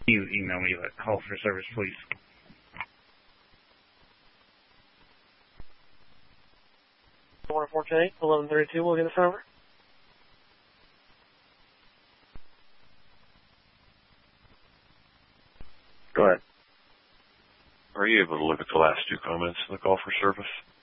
You email me that call for service, please. Order 428, 1132, we'll get this over. Go ahead. Are you able to look at the last two comments in the call for service?